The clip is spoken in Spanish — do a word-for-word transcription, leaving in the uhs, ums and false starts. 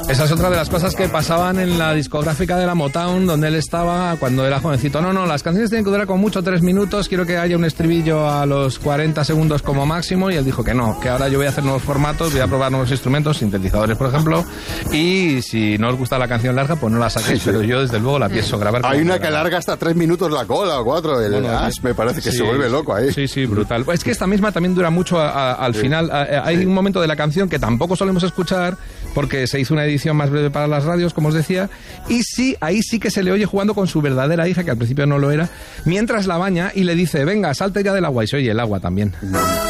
Esa es otra de las cosas que pasaban en la discográfica de la Motown, donde él estaba cuando era jovencito. No, no, las canciones tienen que durar como mucho tres minutos, quiero que haya un estribillo a los cuarenta segundos como máximo, y él dijo que no, que ahora yo voy a hacer nuevos formatos, voy a probar nuevos instrumentos, sintetizadores, por ejemplo, y si no os gusta la canción larga, pues no la saquéis, sí, sí. Pero yo desde luego la pienso grabar. Hay una que larga hasta tres minutos la cola o cuatro, el bueno, Ash, me parece que sí, se vuelve loco ahí. Sí, sí, brutal. Es que esta misma también dura mucho a, a, al sí. final. A, hay sí. un momento de la canción que tampoco solemos escuchar, porque se hizo una edición más breve para las radios, como os decía, y sí, ahí sí que se le oye jugando con su verdadera hija, que al principio no lo era, mientras la baña y le dice, venga, salte ya del agua, y se oye el agua también. No.